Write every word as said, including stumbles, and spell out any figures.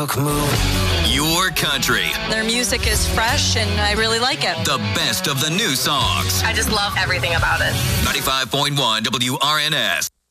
look, move. Your country. Their music is fresh, and I really like it. The best of the new songs. I just love everything about it. ninety-five point one W R N S.